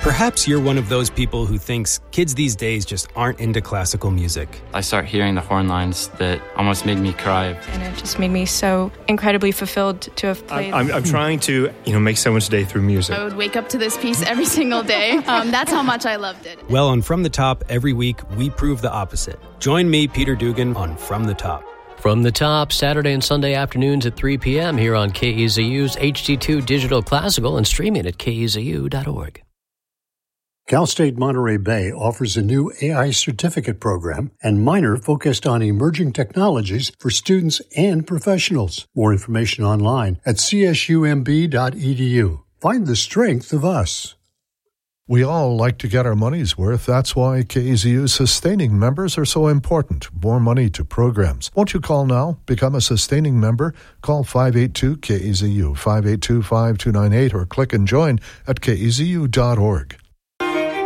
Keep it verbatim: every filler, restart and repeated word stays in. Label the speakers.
Speaker 1: Perhaps you're one of those people who thinks kids these days just aren't into classical music.
Speaker 2: I start hearing the horn lines that almost made me cry.
Speaker 3: And it just made me so incredibly fulfilled to have played.
Speaker 4: I'm, I'm, I'm trying to, you know, make someone's day through music.
Speaker 5: I would wake up to this piece every single day. Um, that's how much I loved it.
Speaker 1: Well, on From the Top, every week, we prove the opposite. Join me, Peter Dugan, on From the Top.
Speaker 6: From the Top, Saturday and Sunday afternoons at three p.m. here on K E Z U's H D two Digital Classical and streaming at K E Z U dot org.
Speaker 7: Cal State Monterey Bay offers a new A I certificate program and minor focused on emerging technologies for students and professionals. More information online at c s u m b dot e d u. Find the strength of us.
Speaker 8: We all like to get our money's worth. That's why K E Z U's sustaining members are so important. More money to programs. Won't you call now? Become a sustaining member. Call five eight two K E Z U, five eight two, five two nine eight, or click and join at K E Z U dot org.